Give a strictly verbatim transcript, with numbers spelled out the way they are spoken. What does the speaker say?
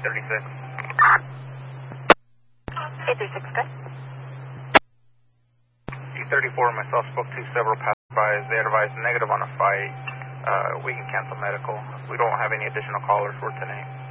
thirty-six. eight three six, good. D thirty-four and myself spoke to several passerbys. They advised negative on a fight. Uh, we can cancel medical. We don't have any additional callers for tonight.